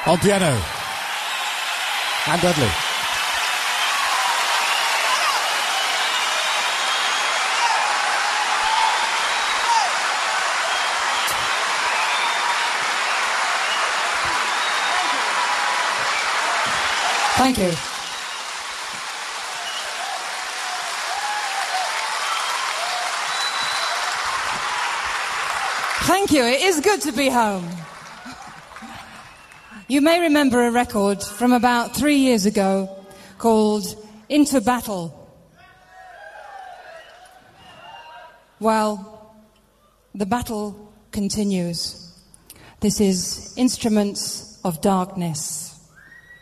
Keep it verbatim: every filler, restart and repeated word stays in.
On piano. Anne Dudley. Thank you. Thank you. It is good to be home. You may remember a record from about three years ago called Into Battle. Well, the battle continues. This is Instruments of Darkness.